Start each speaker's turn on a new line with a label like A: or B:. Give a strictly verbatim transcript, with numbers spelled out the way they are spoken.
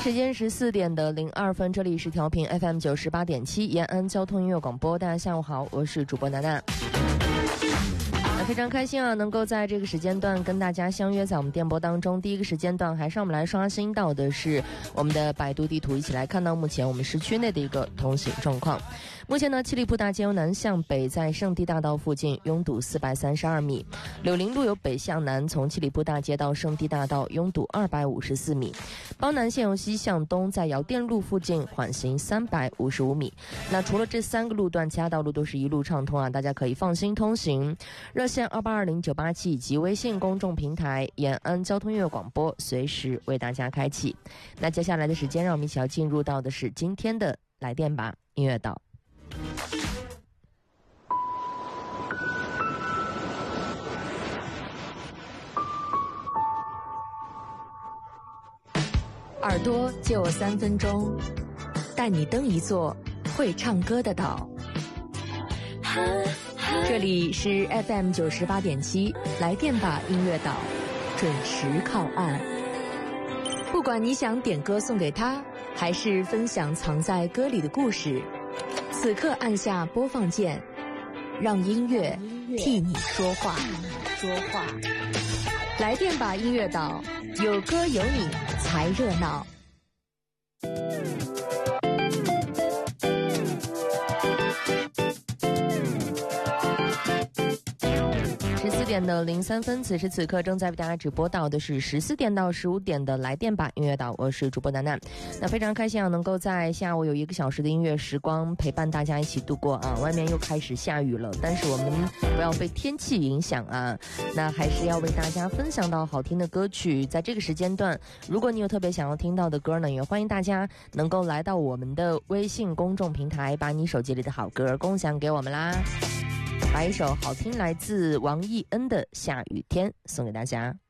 A: 时间十四点的零二分，这里是调频 F M 九十八点七延安交通音乐广播。大家下午好，我是主播娜娜。非常开心啊，能够在这个时间段跟大家相约在我们电波当中。第一个时间段还是让我们来刷新到的是我们的百度地图，一起来看到目前我们市区内的一个通行状况。目前呢，七里铺大街由南向北在圣地大道附近拥堵四百三十二米，柳林路由北向南从七里铺大街到圣地大道拥堵二百五十四米，包南线由西向东在窑店路附近缓行三百五十五米。那除了这三个路段，其他道路都是一路畅通啊，大家可以放心通行。热线二八二零九八七以及微信公众平台延安交通音乐广播随时为大家开启。那接下来的时间，让我们一起要进入到的是今天的来电吧音乐岛。
B: 耳朵借我三分钟，带你登一座会唱歌的岛。这里是 F M 九十八点七，来电吧音乐岛，准时靠岸。不管你想点歌送给他，还是分享藏在歌里的故事，此刻按下播放键，让音乐替你说话。说话。来电吧音乐岛，有歌有你才热闹。
A: 十四点的零三分，此时此刻正在为大家直播到的是十四点到十五点的来电吧音乐岛，我是主播楠楠。那非常开心啊，能够在下午有一个小时的音乐时光陪伴大家一起度过啊。外面又开始下雨了，但是我们不要被天气影响啊。那还是要为大家分享到好听的歌曲。在这个时间段，如果你有特别想要听到的歌呢，也欢迎大家能够来到我们的微信公众平台，把你手机里的好歌共享给我们啦。把一首好听来自王艺恩的《下雨天》送给大家。